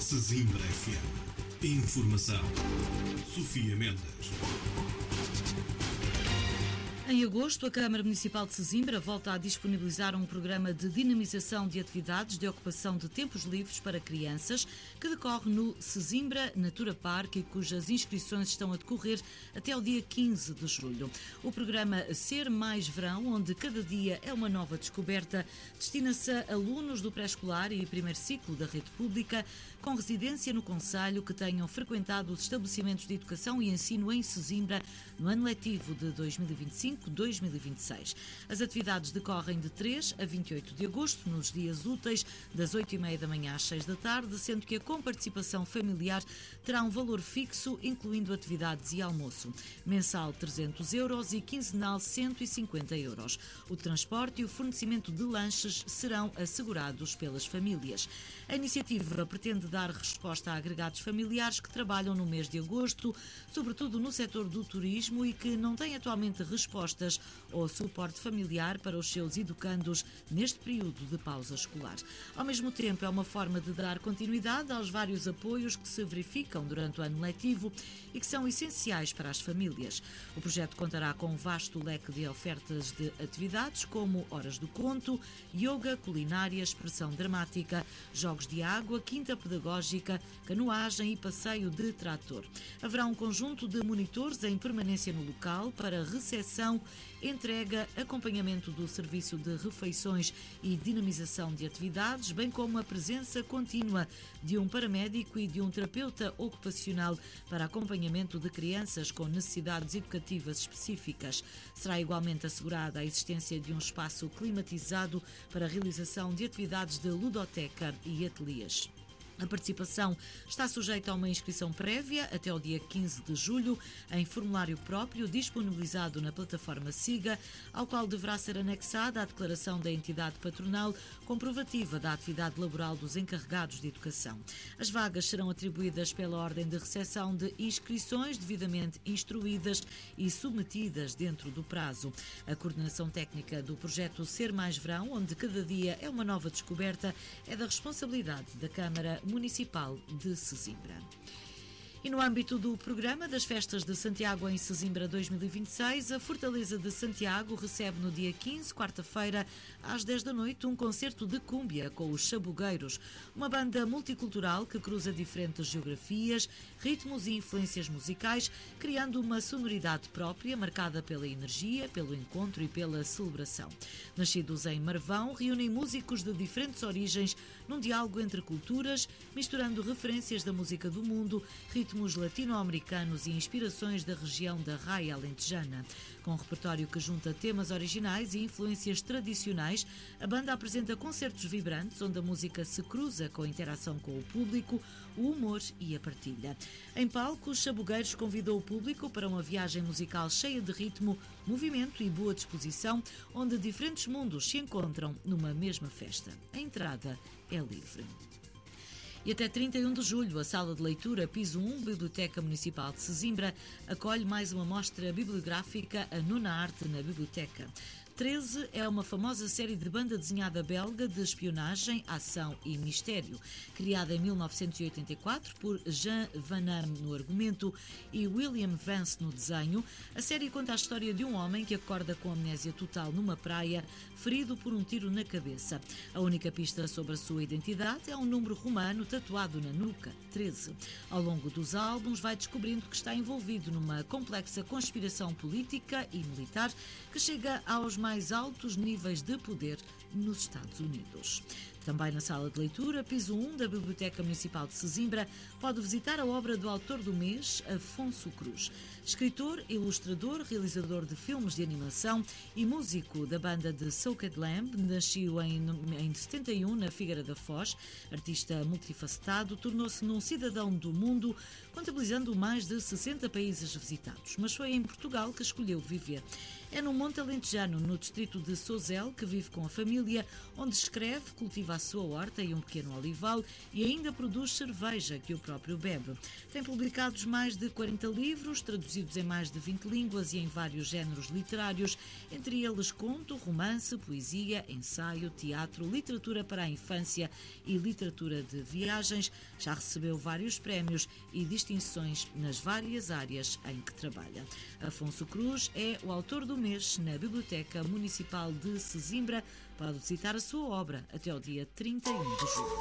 Sesimbra FM. Informação. Sofia Mendes. Em agosto, a Câmara Municipal de Sesimbra volta a disponibilizar um programa de dinamização de atividades de ocupação de tempos livres para crianças, que decorre no Sesimbra Natura Park e cujas inscrições estão a decorrer até o dia 15 de julho. O programa Ser Mais Verão, onde cada dia é uma nova descoberta, destina-se a alunos do pré-escolar e primeiro ciclo da rede pública, com residência no concelho, que tenham frequentado os estabelecimentos de educação e ensino em Sesimbra no ano letivo de 2025-2026. As atividades decorrem de 3 a 28 de agosto, nos dias úteis, das 8h30 da manhã às 6 da tarde, sendo que a comparticipação familiar terá um valor fixo, incluindo atividades e almoço. Mensal 300 euros e quinzenal 150 euros. O transporte e o fornecimento de lanches serão assegurados pelas famílias. A iniciativa pretende dar resposta a agregados familiares que trabalham no mês de agosto, sobretudo no setor do turismo, e que não têm atualmente respostas ou suporte familiar para os seus educandos neste período de pausa escolar. Ao mesmo tempo, é uma forma de dar continuidade aos vários apoios que se verificam durante o ano letivo e que são essenciais para as famílias. O projeto contará com um vasto leque de ofertas de atividades, como horas do conto, yoga, culinária, expressão dramática, jogos de água, quinta pedagógica, canoagem e passeio de trator. Haverá um conjunto de monitores em permanência no local para recepção, entrega, acompanhamento do serviço de refeições e dinamização de atividades, bem como a presença contínua de um paramédico e de um terapeuta ocupacional para acompanhamento de crianças com necessidades educativas específicas. Será igualmente assegurada a existência de um espaço climatizado para a realização de atividades de ludoteca e ateliês. A participação está sujeita a uma inscrição prévia até ao dia 15 de julho, em formulário próprio disponibilizado na plataforma SIGA, ao qual deverá ser anexada a declaração da entidade patronal comprovativa da atividade laboral dos encarregados de educação. As vagas serão atribuídas pela ordem de recepção de inscrições devidamente instruídas e submetidas dentro do prazo. A coordenação técnica do projeto Ser Mais Verão, onde cada dia é uma nova descoberta, é da responsabilidade da Câmara Municipal de Sesimbra. E no âmbito do programa das Festas de Santiago em Sesimbra 2026, a Fortaleza de Santiago recebe no dia 15, quarta-feira, às 10 da noite, um concerto de cúmbia com os Chabugueiros, uma banda multicultural que cruza diferentes geografias, ritmos e influências musicais, criando uma sonoridade própria, marcada pela energia, pelo encontro e pela celebração. Nascidos em Marvão, reúnem músicos de diferentes origens num diálogo entre culturas, misturando referências da música do mundo, ritmos latino-americanos e inspirações da região da Raia Alentejana. Com um repertório que junta temas originais e influências tradicionais, a banda apresenta concertos vibrantes onde a música se cruza com a interação com o público, o humor e a partilha. Em palco, os Chabugueiros convidou o público para uma viagem musical cheia de ritmo, movimento e boa disposição, onde diferentes mundos se encontram numa mesma festa. A entrada é livre. E até 31 de julho, a Sala de Leitura Piso 1, Biblioteca Municipal de Sesimbra, acolhe mais uma mostra bibliográfica, A Nona Arte na Biblioteca. 13 é uma famosa série de banda desenhada belga de espionagem, ação e mistério. Criada em 1984 por Jean Van Damme no argumento e William Vance no desenho, a série conta a história de um homem que acorda com amnésia total numa praia, ferido por um tiro na cabeça. A única pista sobre a sua identidade é um número romano tatuado na nuca, 13. Ao longo dos álbuns vai descobrindo que está envolvido numa complexa conspiração política e militar que chega aos mais altos níveis de poder nos Estados Unidos. Também na sala de leitura, piso 1 da Biblioteca Municipal de Sesimbra, pode visitar a obra do autor do mês, Afonso Cruz. Escritor, ilustrador, realizador de filmes de animação e músico da banda de Soaked Lamb, nasceu em 71 na Figueira da Foz. Artista multifacetado, tornou-se num cidadão do mundo, contabilizando mais de 60 países visitados. Mas foi em Portugal que escolheu viver. É no Monte Alentejano, no distrito de Sozel, que vive com a família, onde escreve, cultiva a sua horta e um pequeno olival e ainda produz cerveja que o próprio bebe. Tem publicados mais de 40 livros, traduzidos em mais de 20 línguas e em vários géneros literários, entre eles conto, romance, poesia, ensaio, teatro, literatura para a infância e literatura de viagens. Já recebeu vários prémios e distinções nas várias áreas em que trabalha. Afonso Cruz é o autor do mês na Biblioteca Municipal de Sesimbra. Pode visitar a sua obra até ao dia 31 de julho.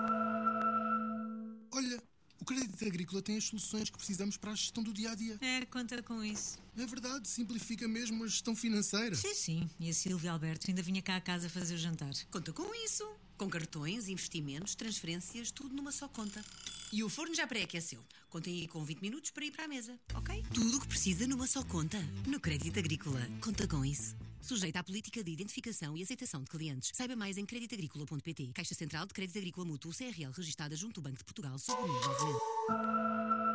Olha, o Crédito Agrícola tem as soluções que precisamos para a gestão do dia-a-dia. Conta com isso. É verdade, simplifica mesmo a gestão financeira. Sim. E a Silvia Alberto ainda vinha cá a casa fazer o jantar. Conta com isso. Com cartões, investimentos, transferências, tudo numa só conta. E o forno já pré-aqueceu. Contem aí com 20 minutos para ir para a mesa, ok? Tudo o que precisa numa só conta. No Crédito Agrícola. Conta com isso. Sujeita à política de identificação e aceitação de clientes. Saiba mais em creditagricola.pt. Caixa Central de Crédito Agrícola Mútuo CRL registada junto do Banco de Portugal sob o número 9.